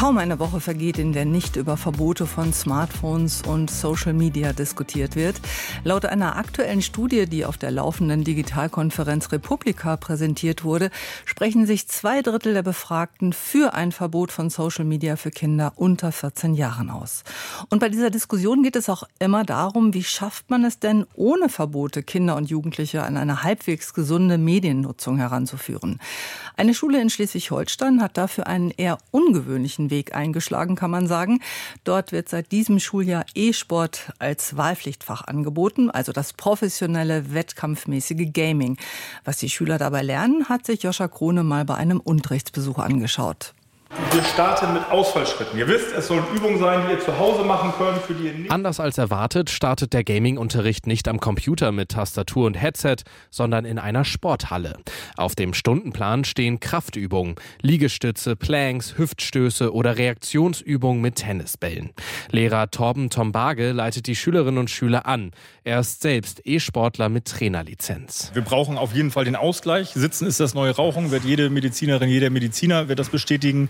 Kaum eine Woche vergeht, in der nicht über Verbote von Smartphones und Social Media diskutiert wird. Laut einer aktuellen Studie, die auf der laufenden Digitalkonferenz Republika präsentiert wurde, sprechen sich 2/3 der Befragten für ein Verbot von Social Media für Kinder unter 14 Jahren aus. Und bei dieser Diskussion geht es auch immer darum, wie schafft man es denn, ohne Verbote Kinder und Jugendliche an eine halbwegs gesunde Mediennutzung heranzuführen. Eine Schule in Schleswig-Holstein hat dafür einen eher ungewöhnlichen Weg eingeschlagen, kann man sagen. Dort wird seit diesem Schuljahr E-Sport als Wahlpflichtfach angeboten, also das professionelle, wettkampfmäßige Gaming. Was die Schüler dabei lernen, hat sich Joscha Krone mal bei einem Unterrichtsbesuch angeschaut. Wir starten mit Ausfallschritten. Ihr wisst, es sollen Übungen sein, die ihr zu Hause machen könnt, für die ihr nicht... Anders als erwartet startet der Gaming-Unterricht nicht am Computer mit Tastatur und Headset, sondern in einer Sporthalle. Auf dem Stundenplan stehen Kraftübungen, Liegestütze, Planks, Hüftstöße oder Reaktionsübungen mit Tennisbällen. Lehrer Torben Tombage leitet die Schülerinnen und Schüler an. Er ist selbst E-Sportler mit Trainerlizenz. Wir brauchen auf jeden Fall den Ausgleich. Sitzen ist das neue Rauchen, wird jede Medizinerin, jeder Mediziner wird das bestätigen.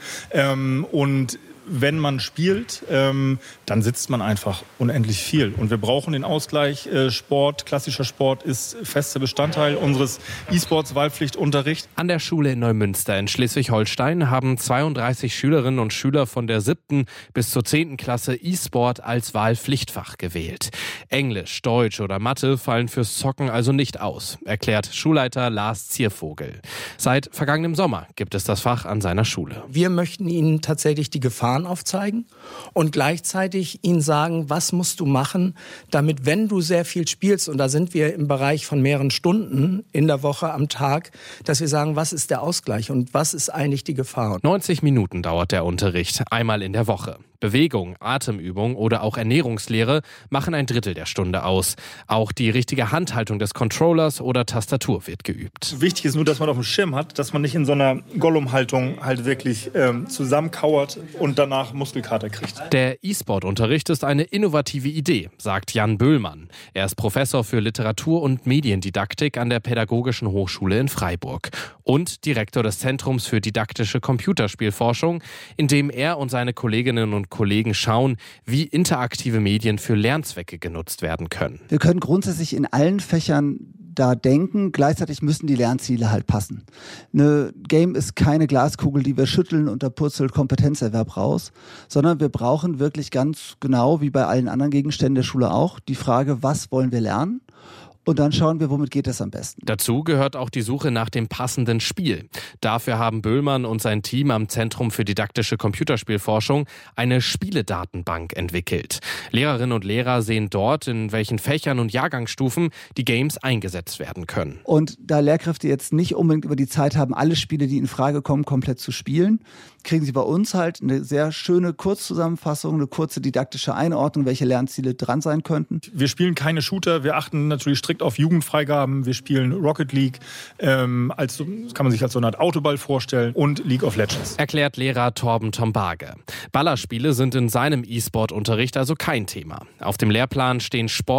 Und wenn man spielt, dann sitzt man einfach unendlich viel. Und wir brauchen den Ausgleich. Sport, klassischer Sport ist fester Bestandteil unseres E-Sports-Wahlpflichtunterrichts. An der Schule in Neumünster in Schleswig-Holstein haben 32 Schülerinnen und Schüler von der 7. bis zur 10. Klasse E-Sport als Wahlpflichtfach gewählt. Englisch, Deutsch oder Mathe fallen fürs Zocken also nicht aus, erklärt Schulleiter Lars Ziervogel. Seit vergangenem Sommer gibt es das Fach an seiner Schule. Wir möchten Ihnen tatsächlich die Gefahren aufzeigen und gleichzeitig Ihnen sagen, was musst du machen, damit, wenn du sehr viel spielst, und da sind wir im Bereich von mehreren Stunden in der Woche am Tag, dass wir sagen, was ist der Ausgleich und was ist eigentlich die Gefahr. 90 Minuten dauert der Unterricht, einmal in der Woche. Bewegung, Atemübung oder auch Ernährungslehre machen 1/3 der Stunde aus. Auch die richtige Handhaltung des Controllers oder Tastatur wird geübt. Wichtig ist nur, dass man auf dem Schirm hat, dass man nicht in so einer Gollum-Haltung halt wirklich zusammenkauert und danach Muskelkater kriegt. Der E-Sport-Unterricht ist eine innovative Idee, sagt Jan Böhlmann. Er ist Professor für Literatur- und Mediendidaktik an der Pädagogischen Hochschule in Freiburg und Direktor des Zentrums für didaktische Computerspielforschung, in dem er und seine Kolleginnen und Kollegen schauen, wie interaktive Medien für Lernzwecke genutzt werden können. Wir können grundsätzlich in allen Fächern da denken, gleichzeitig müssen die Lernziele halt passen. Eine Game ist keine Glaskugel, die wir schütteln und da purzelt Kompetenzerwerb raus, sondern wir brauchen wirklich ganz genau, wie bei allen anderen Gegenständen der Schule auch, die Frage, was wollen wir lernen? Und dann schauen wir, womit geht es am besten. Dazu gehört auch die Suche nach dem passenden Spiel. Dafür haben Böhlmann und sein Team am Zentrum für didaktische Computerspielforschung eine Spieledatenbank entwickelt. Lehrerinnen und Lehrer sehen dort, in welchen Fächern und Jahrgangsstufen die Games eingesetzt werden können. Und da Lehrkräfte jetzt nicht unbedingt über die Zeit haben, alle Spiele, die in Frage kommen, komplett zu spielen, kriegen sie bei uns halt eine sehr schöne Kurzzusammenfassung, eine kurze didaktische Einordnung, welche Lernziele dran sein könnten. Wir spielen keine Shooter, wir achten natürlich strikt auf Jugendfreigaben. Wir spielen Rocket League, kann man sich als so eine Art Autoball vorstellen, und League of Legends. Erklärt Lehrer Torben Tombage. Ballerspiele sind in seinem E-Sport-Unterricht also kein Thema. Auf dem Lehrplan stehen Sport